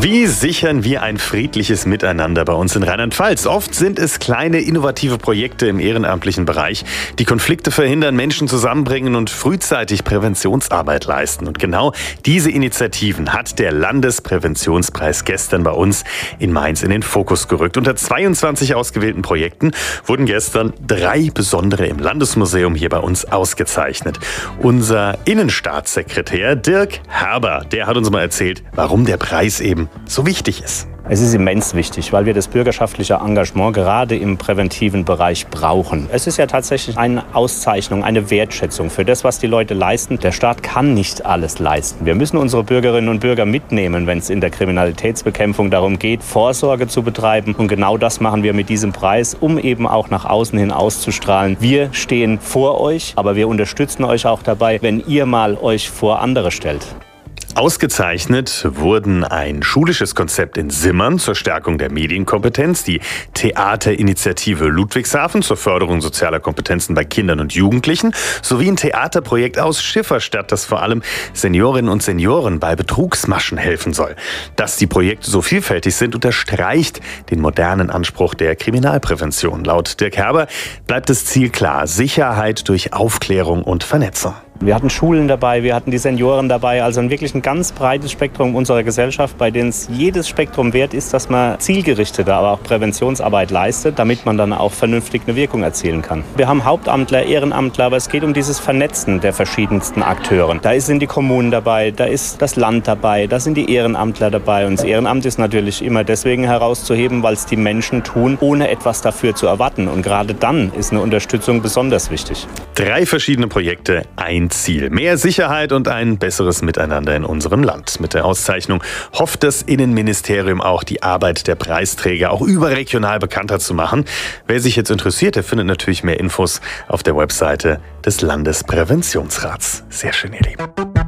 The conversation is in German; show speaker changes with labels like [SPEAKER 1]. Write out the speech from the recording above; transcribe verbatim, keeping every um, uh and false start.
[SPEAKER 1] Wie sichern wir ein friedliches Miteinander bei uns in Rheinland-Pfalz? Oft sind es kleine, innovative Projekte im ehrenamtlichen Bereich, die Konflikte verhindern, Menschen zusammenbringen und frühzeitig Präventionsarbeit leisten. Und genau diese Initiativen hat der Landespräventionspreis gestern bei uns in Mainz in den Fokus gerückt. Unter zweiundzwanzig ausgewählten Projekten wurden gestern drei besondere im Landesmuseum hier bei uns ausgezeichnet. Unser Innenstaatssekretär Dirk Herber, der hat uns mal erzählt, warum der Preis eben so wichtig ist.
[SPEAKER 2] Es ist immens wichtig, weil wir das bürgerschaftliche Engagement gerade im präventiven Bereich brauchen. Es ist ja tatsächlich eine Auszeichnung, eine Wertschätzung für das, was die Leute leisten. Der Staat kann nicht alles leisten. Wir müssen unsere Bürgerinnen und Bürger mitnehmen, wenn es in der Kriminalitätsbekämpfung darum geht, Vorsorge zu betreiben. Und genau das machen wir mit diesem Preis, um eben auch nach außen hin auszustrahlen. Wir stehen vor euch, aber wir unterstützen euch auch dabei, wenn ihr mal euch vor andere stellt.
[SPEAKER 1] Ausgezeichnet wurden ein schulisches Konzept in Simmern zur Stärkung der Medienkompetenz, die Theaterinitiative Ludwigshafen zur Förderung sozialer Kompetenzen bei Kindern und Jugendlichen sowie ein Theaterprojekt aus Schifferstadt, das vor allem Seniorinnen und Senioren bei Betrugsmaschen helfen soll. Dass die Projekte so vielfältig sind, unterstreicht den modernen Anspruch der Kriminalprävention. Laut Dirk Herber bleibt das Ziel klar: Sicherheit durch Aufklärung und Vernetzung.
[SPEAKER 2] Wir hatten Schulen dabei, wir hatten die Senioren dabei, also ein wirklich ein ganz breites Spektrum unserer Gesellschaft, bei dem es jedes Spektrum wert ist, dass man zielgerichtete, aber auch Präventionsarbeit leistet, damit man dann auch vernünftig eine Wirkung erzielen kann. Wir haben Hauptamtler, Ehrenamtler, aber es geht um dieses Vernetzen der verschiedensten Akteure. Da sind die Kommunen dabei, da ist das Land dabei, da sind die Ehrenamtler dabei. Und das Ehrenamt ist natürlich immer deswegen herauszuheben, weil es die Menschen tun, ohne etwas dafür zu erwarten. Und gerade dann ist eine Unterstützung besonders wichtig.
[SPEAKER 1] Drei verschiedene Projekte, ein Ziel: mehr Sicherheit und ein besseres Miteinander in unserem Land. Mit der Auszeichnung hofft das Innenministerium auch, die Arbeit der Preisträger auch überregional bekannter zu machen. Wer sich jetzt interessiert, der findet natürlich mehr Infos auf der Webseite des Landespräventionsrats. Sehr schön, ihr Lieben.